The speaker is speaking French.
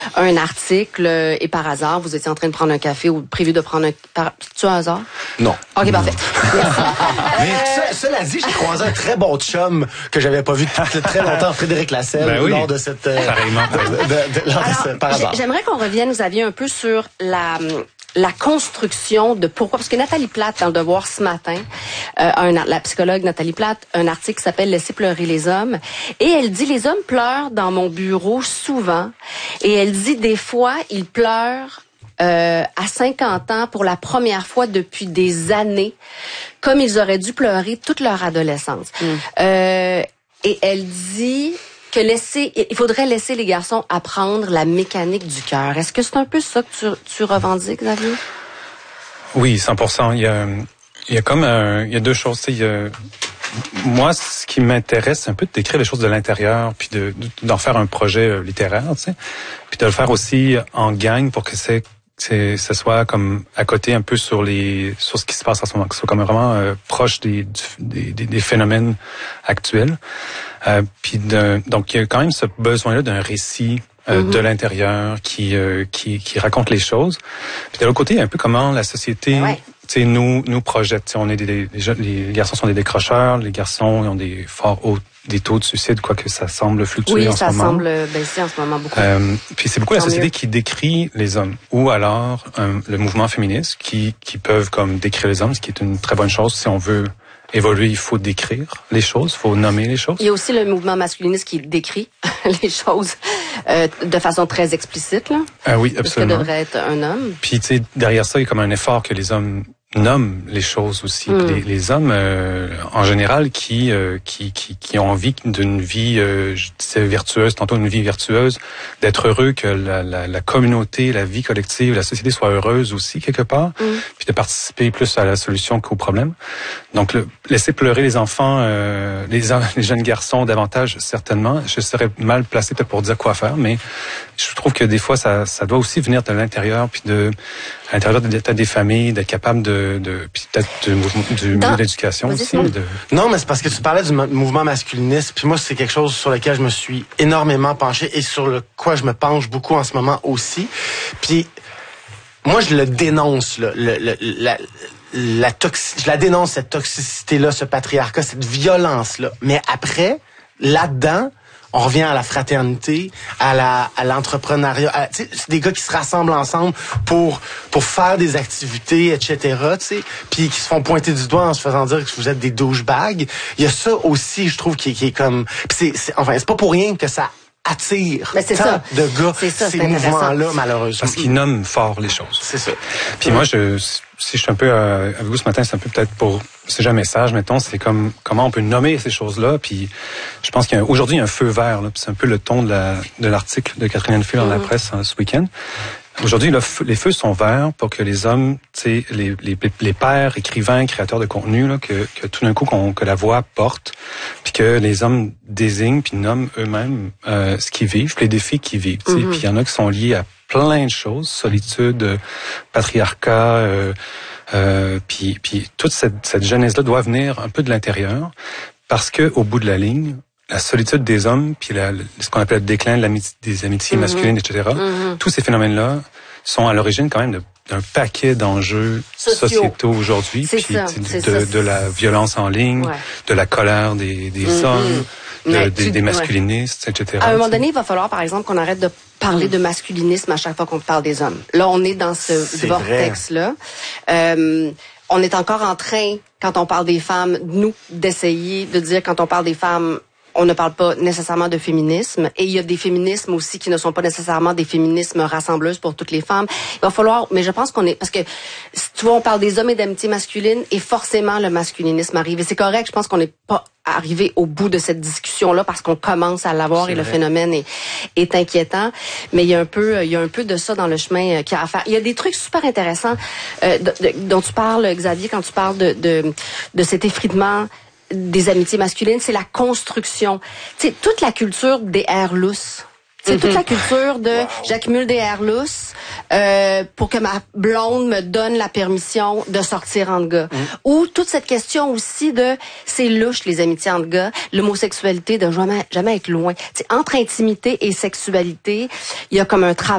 un article et par hasard, vous étiez en train de prendre un café ou prévu de prendre tu as un hasard? Non. OK, parfait. Mais cela dit, j'ai croisé un très bon chum que j'avais pas vu depuis très longtemps, Frédéric Lasselle, lors de cette... par hasard. J'aimerais qu'on revienne, vous aviez un peu sur la construction de pourquoi, parce que Nathalie Plate, dans le Devoir ce matin, la psychologue Nathalie Plate, un article qui s'appelle « Laisser pleurer les hommes », et elle dit « Les hommes pleurent dans mon bureau souvent », et elle dit « Des fois, ils pleurent à 50 ans pour la première fois depuis des années, comme ils auraient dû pleurer toute leur adolescence. Et elle dit... il faudrait laisser les garçons apprendre la mécanique du cœur. Est-ce que c'est un peu ça que tu revendiques, Xavier? Oui, 100%. Il y a deux choses. Moi, ce qui m'intéresse, c'est un peu de décrire les choses de l'intérieur, puis d'en faire un projet littéraire, tu sais, puis de le faire aussi en gang pour que ça soit comme à côté un peu sur ce qui se passe en ce moment, que ce soit comme vraiment proche des phénomènes actuels. Donc il y a quand même ce besoin-là d'un récit de l'intérieur qui raconte les choses. Puis de l'autre côté, il y a un peu comment la société nous projette. On est les garçons sont des décrocheurs, les garçons ont des taux de suicide, quoique ça semble fluctuer en ce moment. Oui, ça semble baisser en ce moment beaucoup. Puis c'est beaucoup la société qui décrit les hommes, ou alors le mouvement féministe qui peuvent comme décrire les hommes, ce qui est une très bonne chose. Si on veut évoluer, il faut décrire les choses, il faut nommer les choses. Il y a aussi le mouvement masculiniste qui décrit les choses de façon très explicite, là. Oui, absolument. Ce que devrait être un homme. Puis tu sais, derrière ça, il y a comme un effort que les hommes nomment les choses aussi. Les hommes, en général, qui ont envie d'une vie, je disais vertueuse, tantôt une vie vertueuse, d'être heureux, que la communauté, la vie collective, la société soit heureuse aussi quelque part, puis de participer plus à la solution qu'au problème. Donc laisser pleurer les enfants, les jeunes garçons davantage, certainement. Je serais mal placé peut-être pour dire quoi faire, mais je trouve que des fois ça doit aussi venir de l'intérieur, puis à l'intérieur des familles, d'être capable puis peut-être du milieu de l'éducation aussi. Non, mais c'est parce que tu parlais du mouvement masculiniste, puis moi, c'est quelque chose sur lequel je me suis énormément penché et sur quoi je me penche beaucoup en ce moment aussi. Puis, moi, je le dénonce, je la dénonce, cette toxicité-là, ce patriarcat, cette violence-là. Mais après, là-dedans, on revient à la fraternité, à l'entrepreneuriat. C'est des gars qui se rassemblent ensemble pour faire des activités, etc. Tu sais, puis qui se font pointer du doigt en se faisant dire que vous êtes des douchebags. Il y a ça aussi, je trouve, qui est comme. Puis c'est pas pour rien que ça attire tant de gars ces mouvements-là, malheureusement. Parce qu'ils nomment fort les choses. C'est ça. Puis moi, si je suis un peu avec vous ce matin, c'est un peu peut-être c'est un message, mettons, c'est comme comment on peut nommer ces choses-là. Puis je pense qu'aujourd'hui, il y a un feu vert. Là, puis c'est un peu le ton de l'article de Catherine Hennefield dans la presse ce week-end. Aujourd'hui, les feux sont verts pour que les hommes, tu sais, les pères, écrivains, créateurs de contenu, là, que tout d'un coup que la voix porte, puis que les hommes désignent puis nomment eux-mêmes ce qu'ils vivent, les défis qu'ils vivent. Tu sais, puis il y en a qui sont liés à plein de choses, solitude, patriarcat. Puis toute cette genèse-là doit venir un peu de l'intérieur, parce que au bout de la ligne, la solitude des hommes, puis ce qu'on appelle le déclin des amitiés masculines, etc. Tous ces phénomènes-là sont à l'origine quand même d'un paquet d'enjeux sociétaux aujourd'hui, puis de la violence en ligne, de la colère des hommes, des masculinistes, etc. À un moment donné, il va falloir, par exemple, qu'on arrête de parler de masculinisme à chaque fois qu'on parle des hommes. Là, on est dans ce vortex-là. On est encore en train, quand on parle des femmes, nous, d'essayer de dire, quand on parle des femmes, on ne parle pas nécessairement de féminisme. Et il y a des féminismes aussi qui ne sont pas nécessairement des féminismes rassembleuses pour toutes les femmes. Il va falloir, mais je pense parce que, tu vois, on parle des hommes et d'amitié masculine et forcément le masculinisme arrive. Et c'est correct, je pense qu'on n'est pas arrivé au bout de cette discussion-là parce qu'on commence à l'avoir et le phénomène est inquiétant. Mais il y a un peu de ça dans le chemin qu'il y a à faire. Il y a des trucs super intéressants dont tu parles, Xavier, quand tu parles de cet effritement des amitiés masculines, c'est la construction. Tu sais, toute la culture des airs lousses. C'est toute la culture de j'accumule des airs lousses pour que ma blonde me donne la permission de sortir entre gars. Ou toute cette question aussi de c'est louche les amitiés entre gars, l'homosexualité de jamais être loin. Tu sais, entre intimité et sexualité, il y a comme un travail